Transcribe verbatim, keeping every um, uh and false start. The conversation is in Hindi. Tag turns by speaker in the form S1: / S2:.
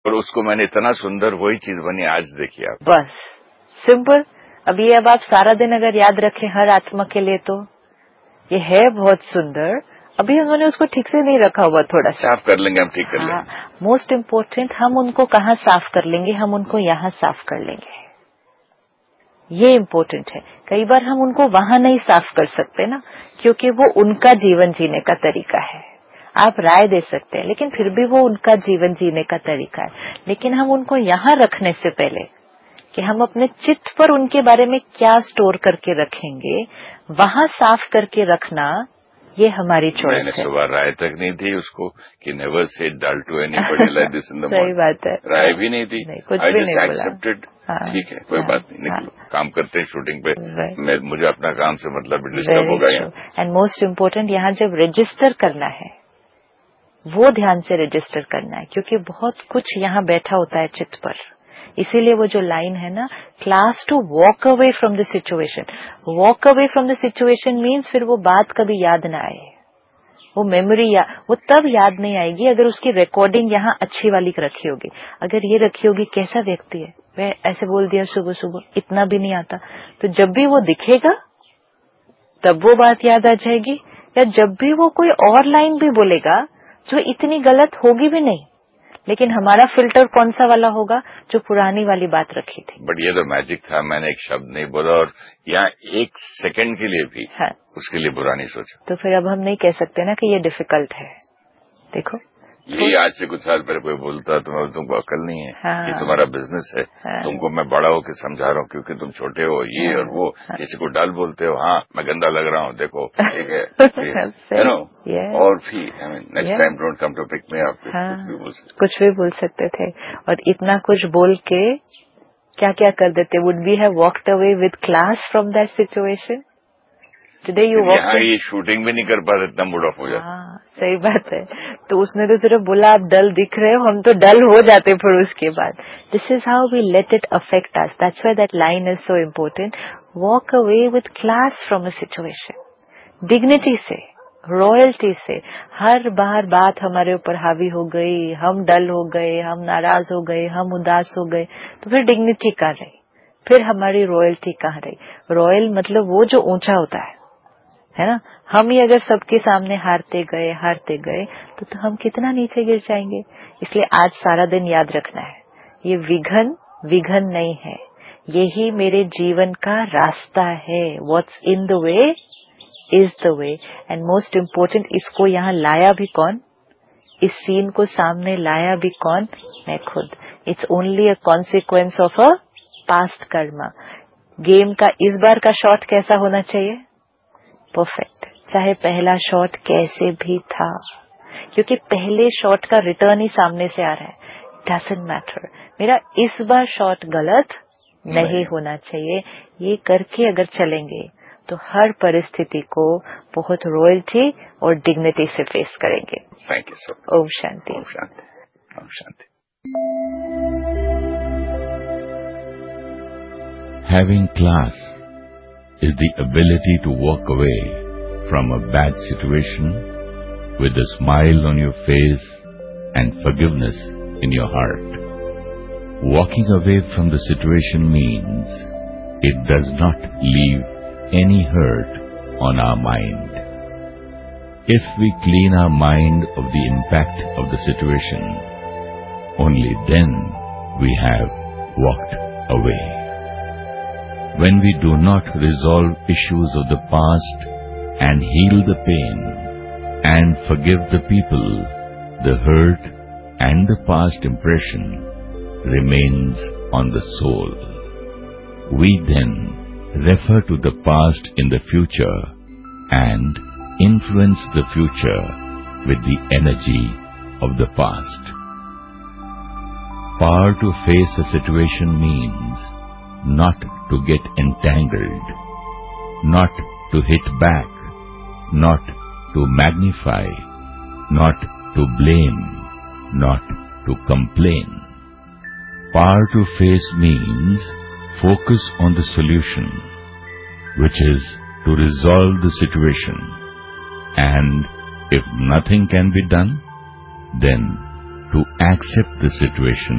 S1: और उसको मैंने इतना सुंदर वही चीज बनी आज देखिए आप।
S2: बस सिंपल। अब ये अब आप सारा दिन अगर याद रखें हर आत्मा के लिए तो ये है बहुत सुंदर। अभी उन्होंने उसको ठीक से नहीं रखा हुआ, थोड़ा सा
S1: साफ कर लेंगे हम, ठीक कर लेंगे।
S2: हाँ, मोस्ट इम्पोर्टेंट हम उनको कहाँ साफ कर लेंगे, हम उनको यहाँ साफ कर लेंगे, ये इम्पोर्टेंट है। कई बार हम उनको वहां नहीं साफ कर सकते ना, क्योंकि वो उनका जीवन जीने का तरीका है। आप राय दे सकते हैं लेकिन फिर भी वो उनका जीवन जीने का तरीका है। लेकिन हम उनको यहाँ रखने से पहले कि हम अपने चित्त पर उनके बारे में क्या स्टोर करके रखेंगे, वहां साफ करके रखना ये हमारी चॉइस है।
S1: मैंने सुबह राय तक नहीं दी उसको कि never say dull to anybody like this in the morning.
S2: सही बात है,
S1: राय भी नहीं दी,
S2: नहीं, कुछ
S1: आई
S2: भी
S1: जस्ट
S2: नहीं बोला।
S1: एक्सेप्टेड।
S2: हाँ,
S1: ठीक है, कोई
S2: हाँ,
S1: बात नहीं, निकलो
S2: हाँ,
S1: काम करते हैं शूटिंग पे।
S2: right.
S1: मैं मुझे अपना काम से मतलब डिस्टर्ब होगा यहाँ।
S2: एंड मोस्ट इम्पोर्टेंट यहाँ जब रजिस्टर करना है वो ध्यान से रजिस्टर करना है, क्योंकि बहुत कुछ यहाँ बैठा होता है चित्त पर। इसीलिए वो जो लाइन है ना, class to walk away from the situation. Walk away from the situation means फिर वो बात कभी याद ना आए, वो मेमोरी या वो तब याद नहीं आएगी अगर उसकी रिकॉर्डिंग यहाँ अच्छी वाली रखी होगी। अगर ये रखी होगी कैसा व्यक्ति है, वह ऐसे बोल दिया सुबह सुबह, इतना भी नहीं आता, तो जब भी वो दिखेगा तब वो बात याद आ जाएगी। या जब भी वो कोई और लाइन भी बोलेगा जो इतनी गलत होगी भी नहीं, लेकिन हमारा फिल्टर कौन सा वाला होगा, जो पुरानी वाली बात रखी थी।
S1: बट ये तो मैजिक था, मैंने एक शब्द नहीं बोला और यहाँ एक सेकंड के लिए भी हाँ। उसके लिए बुरा नहीं सोचा।
S2: तो फिर अब हम नहीं कह सकते ना कि ये डिफिकल्ट है। देखो
S1: ये आज से कुछ साल पहले कोई बोलता तो मैं तुमको अकल नहीं है,
S2: हाँ,
S1: ये तुम्हारा बिजनेस है,
S2: हाँ,
S1: तुमको मैं बड़ा होकर समझा रहा हूँ क्योंकि तुम छोटे हो, ये हाँ, और वो हाँ, किसी को डल बोलते हो, हाँ मैं गंदा लग रहा हूँ, देखो ठीक है यू नो। और भी I mean next time don't come to pick me up.
S2: कुछ भी बोल सकते थे और इतना कुछ बोल के क्या क्या कर देते। Would we have walked away with class from that situation? Today you walk,
S1: यहाँ ये शूटिंग भी नहीं कर पाते, इतना मूड ऑफ हो जाता।
S2: हाँ सही बात है। तो उसने तो सिर्फ बोला आप डल दिख रहे हो, हम तो डल हो जाते फिर उसके बाद। This is how we let it affect us. That's why that line is so important. Walk away with class from a situation, dignity से, रॉयल्टी से। हर बार बात हमारे ऊपर हावी हो गई, हम डल हो गए, हम नाराज हो गए, हम उदास हो गए, तो फिर डिग्निटी कहाँ रही, फिर हमारी रॉयल्टी कहाँ रही? रॉयल मतलब वो जो ऊंचा होता है है ना। हम ही अगर सबके सामने हारते गए हारते गए तो, तो हम कितना नीचे गिर जाएंगे। इसलिए आज सारा दिन याद रखना है, ये विघन विघन नहीं है, यही मेरे जीवन का रास्ता है। What's in the way is the way. And most important, इसको यहाँ लाया भी कौन, इस सीन को सामने लाया भी कौन, मैं खुद। It's only a consequence of a past Karma. Game का इस बार का शॉट कैसा होना चाहिए? परफेक्ट, चाहे पहला शॉट कैसे भी था, क्योंकि पहले शॉट का रिटर्न ही सामने से आ रहा है। डजंट मैटर, मेरा इस बार शॉट गलत नहीं, नहीं होना चाहिए। ये करके अगर चलेंगे तो हर परिस्थिति को बहुत रॉयल्टी और डिग्निटी से फेस करेंगे।
S1: Thank you sir.
S2: Om Shanti.
S1: Om Shanti. Om Shanti.
S3: Having class is the ability to walk away from a bad situation with a smile on your face and forgiveness in your heart. Walking away from the situation means it does not leave any hurt on our mind. If we clean our mind of the impact of the situation, only then we have walked away. When we do not resolve issues of the past and heal the pain and forgive the people, the hurt and the past impression remains on the soul. We then refer to the past in the future and influence the future with the energy of the past. Power to face a situation means not to get entangled, not to hit back, not to magnify, not to blame, not to complain. Power to face means focus on the solution, which is to resolve the situation. And if nothing can be done, then to accept the situation